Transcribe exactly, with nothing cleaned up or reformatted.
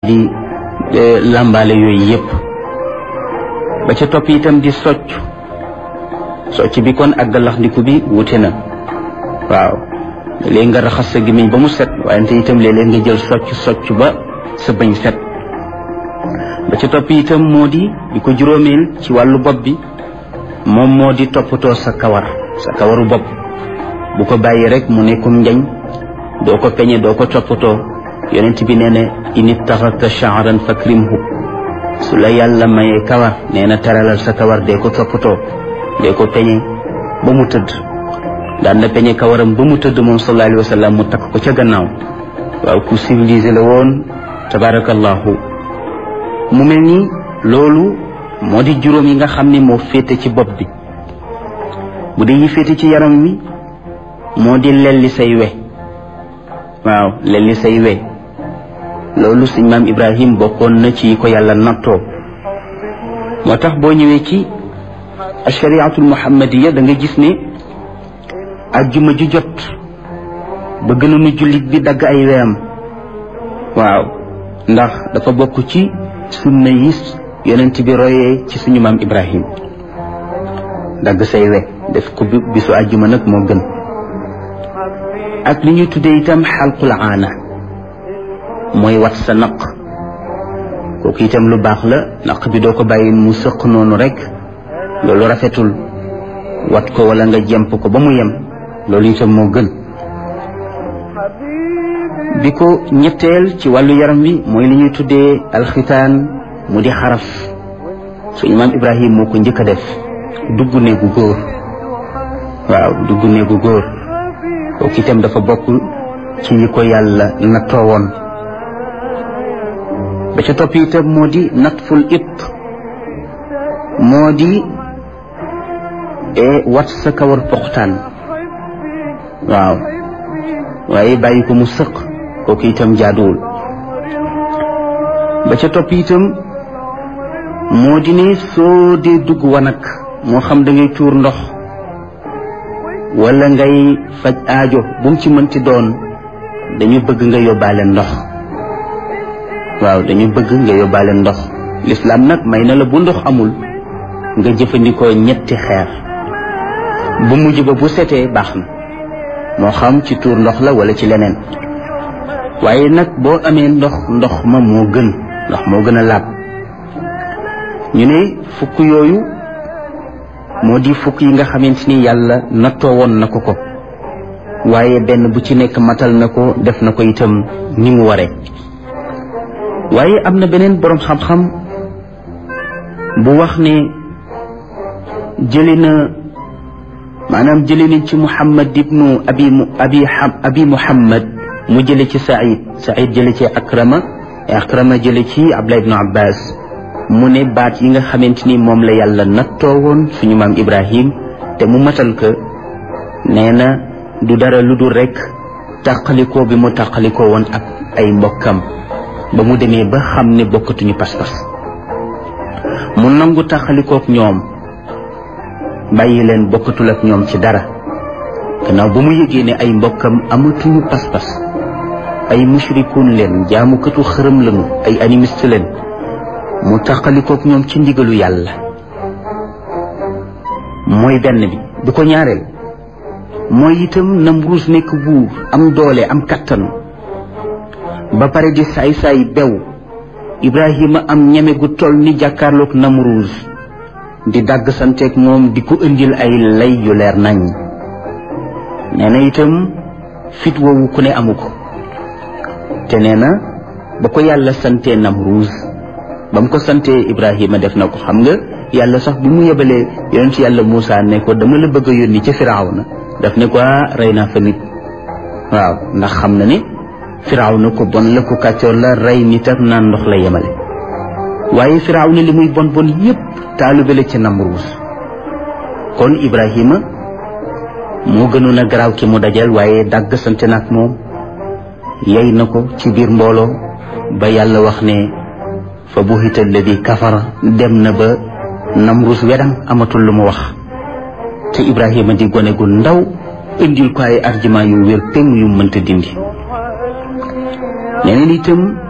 di làmbaale yooyu yépp. ba ca topp itam di socc socc bi kon ak galaxndiku bi wute na waaw léegi nga raxas sa gémmiñ ba mu set waaye te itam léeg-léeg nga jël socc socc ba sa bañ set. ba ca topp itam moo di di ko juróomeel ci wàllu bopp bi moom moo di toppatoo sa kawar sa kawaru bopp bu ko bàyyi rek mu nekkum njañ doo ko peñe doo ko toppatoo. yonent bi nee na in ittaxadta sha'ran fakrimhu su la yàlla mayee kawar nee na teralal sa kawar dee ko toppatoo dee ko peñe ba mu tëdd. daan na peñe kawaram ba mu tëdd moom sallallahu alayhi wa sallam mu takk ko ca gannaaw. waaw ku civilisé la woon tabarakallahu. mu mel ni loolu moo di juróom yi nga xam ne moo féete ci bopp bi. bu dee yi féete ci yaram wi moo di lelli say we waaw lelli say we loolu suñ maam Ibrahim bokkoon na ci ko yàlla nattoo. moo tax boo ñëwee ci ashariatul muhammadiya da nga gis ne ajjuma ju jot bëgg nañu jullit bi dagg ay weyam waaw ndax dafa bokk ci sunna yi yonent bi royee ci suñu maam Ibrahim. dagg say we def ko bisu ajjuma nag moo gën. ak li ñuy tuddee itam xalqul aana mooy wat sa naq kooku itam lu baax la. naq bi doo ko bàyyi mu sëq noonu rek loolu rafetul. wat ko wala nga jemp ko ba mu yem loolu itam moo gën. bi ko ñetteel ci wàllu yaram wi mooy li ñuy tuddee alxitaan mu di xaraf. suñu maam Ibrahim moo ko njëkk a def dugg néegu góor waaw dugg néegu góor kooku itam dafa bokk ci yi ko yàlla nattoo woon. ba ca topp itam moo di natful it moo di wat sa kawar poxtaan waaw waaye bàyyi ko mu sëq kooku itam jaaduwul. ba ca topp itam moo di ne soo dee dugg wanag moo xam da ngay tuur ndox wala ngay faj aajo bu mu ci mënti doon dañu bëgg nga yóbbaale ndox waaw dañu bëgg nga yóbbaale ndox. lislaam nag may na la bu ndox amul nga jëfandikoo ñetti xeer bu mujj ba bu setee baax na moo xam ci tuur ndox la wala ci leneen. waaye nag boo amee ndox ndox ma moo gën ndox moo gën a laab. ñu ne fukk yooyu moo di fukk yi nga xamante ni yàlla nattoo woon na ko ko waaye benn bu ci nekk matal na ko def na ko itam ni mu waree. waaye am na beneen boroom xam-xam bu wax ne jëli na maanaam jëli nañ ci Muhammad ibnu abi abi abi Muhammad mu jële ci Saïd Saïd jële ci Akrama Akrama jële ci Abdullah ibnu Abbas mu ne baat yi nga xamante ni moom la yàlla nattoo woon suñu maam Ibrahim te mu matal ko nee na du dara lu dul rekk tàqalikoo bi mu tàqalikoo woon ak ay mbokkam ba mu demee ba xam ne bokkatuñu pas-pas mu nangu tàqalikook ñoom bàyyi leen bokkatul ak ñoom ci dara gannaaw ba mu yëgee ne ay mbokkam amatuñu pas-pas ay mushrikuun leen jaamukatu xërëm lañu ay animiste leen mu tàqalikook ñoom ci ndigalu yàlla mooy benn bi. bi ko ñaareel mooy itam Namruus nekk buur am doole am kattan ba pare di saay-saay bew Ibrahima am ñeme gu toll ni jàkkaarloog Namruus di dàgg santeeg moom di ko indil ay lay yu leer nañ nee na itam fit woowu ku ne amu ko te nee na ba ko yàlla santee Namruus ba mu ko santee Ibrahima def na ko. xam nga yàlla sax bi mu yebalee yonent yàlla Muusa ne ko dama la bëgg a yónni ca Firawna daf ne ko rey naa fa nit waaw ndax xam na ne Firawna ko bon la ko kàccoor la rey nit ak naan ndox la yemale. waaye Firawna li muy bon bon yépp taalube la ca Namruus kon Ibrahima moo gënoon a garaaw ki mu dajal waaye dàgg sante nag moom yey na ko ci biir mbooloo ba yàlla wax ne fa buhita alladi kafara dem na ba Namruus wedam amatul lu mu wax te Ibrahima di gone gu ndaw indil ko ay argument yu wér péng yu mënta dindi. leneen itam